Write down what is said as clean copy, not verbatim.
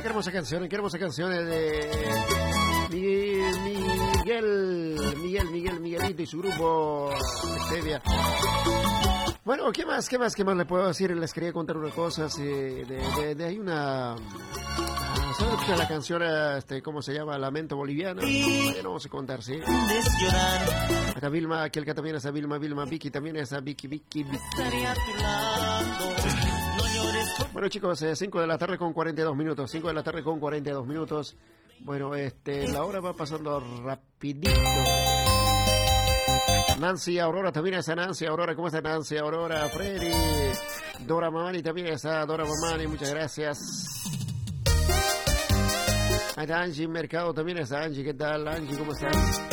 qué hermosa canción de Miguelito y su grupo Stevia. Bueno, ¿qué más le puedo decir? Les quería contar una cosa, hay una... ¿Sabes la canción, cómo se llama? Lamento Boliviano. No vamos a contar, ¿sí? Acá Vilma, aquel que también es a Vilma, Vicky también es a Vicky. Bueno, chicos, 5 de la tarde con 42 minutos. 5 de la tarde con 42 minutos. Bueno, la hora va pasando rapidito. Nancy Aurora también es a Nancy Aurora. ¿Cómo está Nancy Aurora? Freddy. Dora Mamani también es a Dora Mamani. Muchas gracias. Angie Mercado también es Angie. ¿Qué tal, Angie? ¿Cómo estás?